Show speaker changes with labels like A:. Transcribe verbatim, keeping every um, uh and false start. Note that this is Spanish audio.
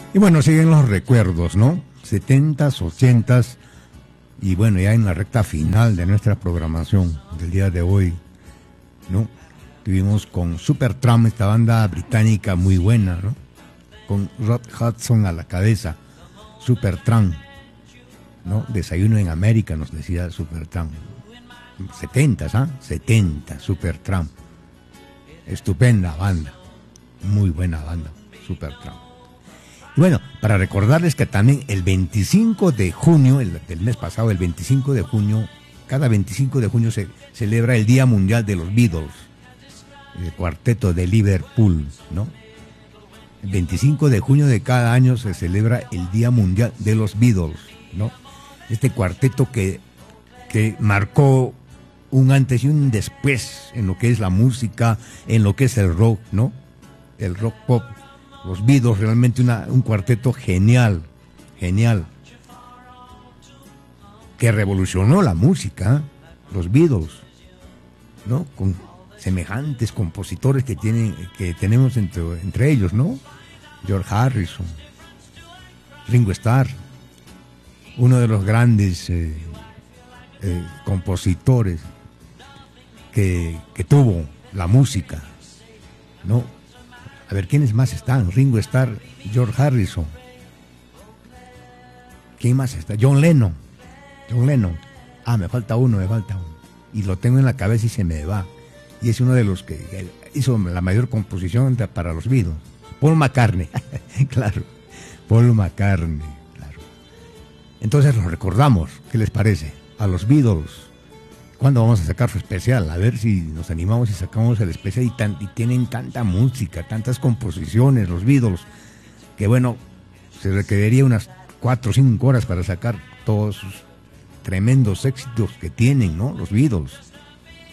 A: Y bueno, siguen los recuerdos, ¿no? setentas, ochentas, y bueno, ya en la recta final de nuestra programación del día de hoy, ¿no? Estuvimos con Supertramp, esta banda británica muy buena, ¿no? Con Rod Hudson a la cabeza, Supertramp, ¿no? Desayuno en América, nos decía Supertramp. setentas, ¿ah? setenta, Supertramp. Estupenda banda, muy buena banda, Supertramp. Y bueno, para recordarles que también el veinticinco de junio, el, el mes pasado, el veinticinco de junio, cada veinticinco de junio se celebra el Día Mundial de los Beatles, el cuarteto de Liverpool, ¿no? El veinticinco de junio de cada año se celebra el Día Mundial de los Beatles, ¿no? Este cuarteto que, que marcó un antes y un después en lo que es la música, en lo que es el rock, ¿no? El rock pop. Los Beatles, realmente una, un cuarteto genial, genial, que revolucionó la música, los Beatles, ¿no? Con semejantes compositores que tienen, que tenemos entre, entre ellos, ¿no? George Harrison, Ringo Starr, uno de los grandes eh, eh, compositores que, que tuvo la música, ¿no? A ver, ¿quiénes más están? Ringo Starr, George Harrison. ¿Quién más está? John Lennon. John Lennon. Ah, me falta uno, me falta uno. Y lo tengo en la cabeza y se me va. Y es uno de los que hizo la mayor composición para los Beatles. Paul McCartney. Claro. Paul McCartney. Claro. Entonces los recordamos. ¿Qué les parece? A los Beatles. ¿Cuándo vamos a sacar su especial? A ver si nos animamos y sacamos el especial. Y, tan, y tienen tanta música, tantas composiciones, los Beatles, que bueno, se requeriría unas cuatro o cinco horas para sacar todos sus tremendos éxitos que tienen, ¿no? Los Beatles.